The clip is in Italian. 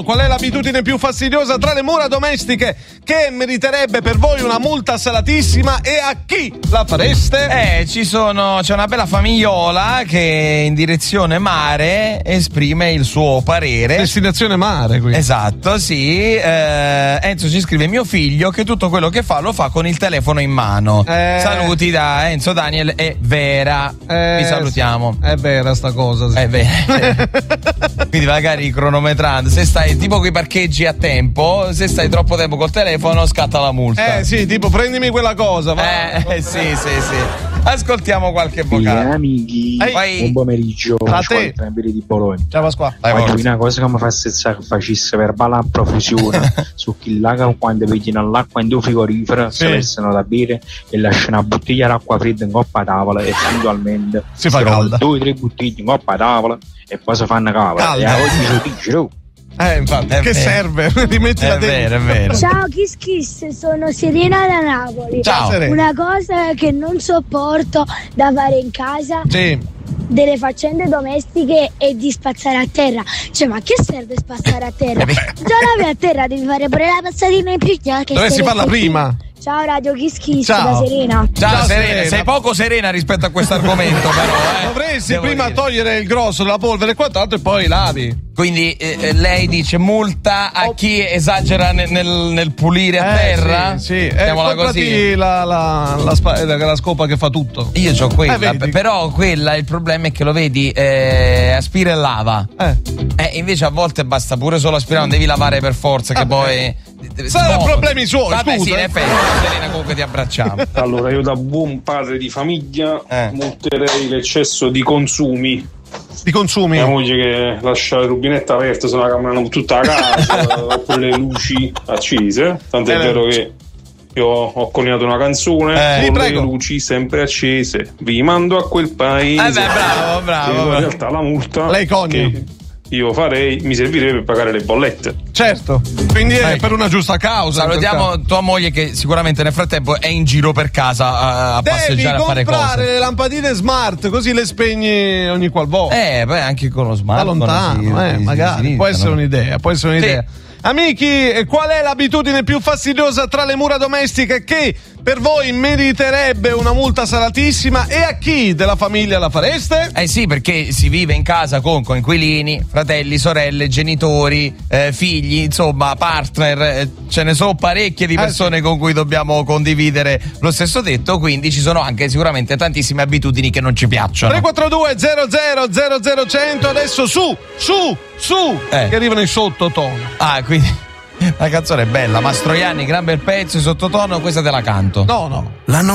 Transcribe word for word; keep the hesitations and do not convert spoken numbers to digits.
qual è l'abitudine più fastidiosa tra le mura domestiche che meriterebbe per voi una multa salatissima e a chi la fareste? Eh, ci sono, c'è una bella famigliola che in direzione mare esprime il suo parere. Destinazione mare, quindi. Esatto, sì. Eh, Enzo ci scrive: mio figlio che tutto quello che fa lo fa con il telefono in mano. Eh. Saluti da Enzo, Daniel e Vera. Eh, Vi salutiamo. È vera sta cosa, sì. È vera. Quindi magari cronometrando, se stai tipo quei parcheggi a tempo, se stai troppo tempo col telefono scatta la multa. Eh sì, tipo prendimi quella cosa, va. Eh, eh sì, sì, sì. Ascoltiamo qualche vocale. Amici, Ehi. buon pomeriggio. A te. Tranquilli di Bologna. Ciao Pasqua. Oggi una cosa che mi fa stessa che facesse verbale a profusione su chi laga quando vedono l'acqua in due frigorifero, Sì. si versano da bere e lasciano una bottiglia d'acqua fredda in coppa a tavola e puntualmente Si fa calda. due o tre bottiglie in coppa a tavola e poi si fanno cavola. Calda. E oggi lo dice, Eh, infatti, È che vero. serve? Rimettila È dentro. vero, è vero. Ciao Kiss Kiss, sono Serena da Napoli. Ciao. Serena. Una cosa che non sopporto da fare in casa Sì. delle faccende domestiche è di spazzare a terra. Cioè, ma che serve spazzare a terra? Già lavi a terra, devi fare pure la passatina in più. Che Dovresti stai farla così. prima. Ciao Radio Kiss Kiss Ciao. da Serena. Ciao, Ciao, Serena. Serena. sei poco serena rispetto a questo argomento, però. Eh. Dovresti Devo prima dire. togliere il grosso della polvere e quant'altro e poi lavi. Quindi eh, lei dice multa a Oh. chi esagera nel, nel, nel pulire a Eh, terra? Sì, sì. Eh, Mettiamola comprati così. la, la, la, spa- la, la scopa che fa tutto. Io c'ho quella, Eh, vedi. però quella il problema è che lo vedi, eh, aspira e lava. Eh. Eh, invece a volte basta pure solo aspirare, non devi lavare per forza, che Ah, poi. Saranno problemi suoi, Vabbè, scusa, sì, in eh. effetti, Serena, comunque ti abbracciamo. Allora, io da buon padre di famiglia Eh. multerei l'eccesso di consumi. Di consumi. Mia moglie che lascia le rubinette aperte, se la camminano tutta la casa, oppure le luci accese. Tanto è Eh. vero che io ho coniato una canzone Eh. Sì, con prego. le luci sempre accese. Vi mando a quel paese. Eh beh, bravo, Che bravo. in bravo. realtà la multa Lei cogna. che io farei mi servirebbe per pagare le bollette. Certo. Quindi è Eh. per una giusta causa. in quel caso. Salutiamo tua moglie che sicuramente nel frattempo è in giro per casa a, a Devi passeggiare, a fare comprare cose. le lampadine smart, così le spegni ogni qualvolta. Eh, beh, anche con lo Da smartphone. lontano, si- eh, si- si magari. iniziano. Può essere un'idea, può essere un'idea. Sì. Amici, eh, qual è l'abitudine più fastidiosa tra le mura domestiche che per voi meriterebbe una multa salatissima e a chi della famiglia la fareste? Eh sì, perché si vive in casa con coinquilini, fratelli, sorelle, genitori, eh, figli, insomma, partner. eh, ce ne sono parecchie di Eh, persone con cui dobbiamo condividere lo stesso tetto, quindi ci sono anche sicuramente tantissime abitudini che non ci piacciono. tre quattro due zero zero zero zero cento, adesso su, su, su, Eh. che arrivano i sottotono. Ah, quindi la canzone è bella, Mastroianni, gran bel pezzo, sottotono, questa te la canto. No, no. L'hanno